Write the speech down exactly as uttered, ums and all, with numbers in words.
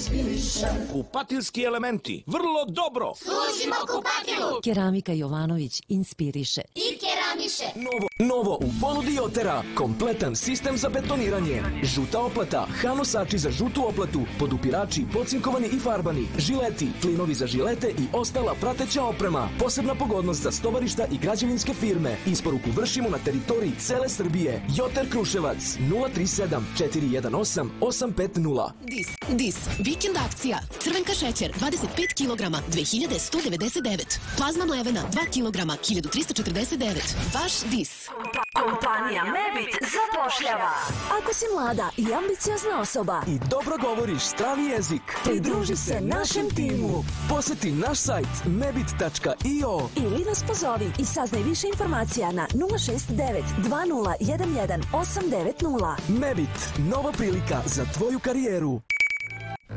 inspiriše. Kupatilski elementi, vrlo dobro. Služimo kupatilu. Keramika Jovanović inspiriše. I keramiše. Novo, novo u ponudi Jotera. Kompletan sistem za betoniranje. Žuta oplata, hanosači za žutu oplatu, podupirači, pocinkovani i farbani, žileti, klinovi za žilete i ostala prateća oprema. Posebna pogodnost za stovarišta i građevinske firme. Isporuku vršimo na teritoriji cele Srbije. Joter Kruševac nula tri sedam četiri jedan osam osam pet nula. Dis, Dis, vikend akcija. Crvenka šećer dvadeset pet kilograma dve hiljade sto devedeset devet. Plazma mlevena dva kilograma hiljadu trista četrdeset devet. Vaš Dis. Kompanija Mebit zapošljava. Ako si mlada i ambiciozna osoba I dobro govoriš strani jezik, pridruži se našem timu. Poseti naš sajt mebit tačka i o Ili nas pozovi i saznaj više informacija na nula šest devet dva nula jedan jedan osam devet nula. Mebit, nova prilika za tvoju karijeru.